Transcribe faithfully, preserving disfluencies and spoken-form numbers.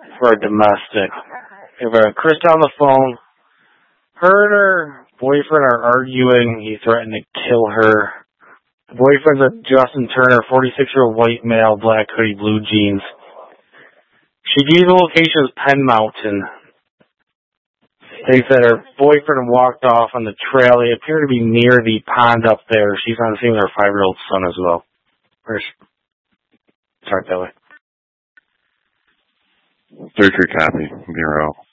for a domestic. We have uh, Chris on the phone. Her and her boyfriend are arguing. He threatened to kill her. The boyfriend's a Justin Turner, forty-six-year-old white male, black hoodie, blue jeans. She gave the location as Penn Mountain. They said her boyfriend walked off on the trail. They appear to be near the pond up there. She's on the scene with her five-year-old son as well. Or, start that way. Third degree copy. Bureau.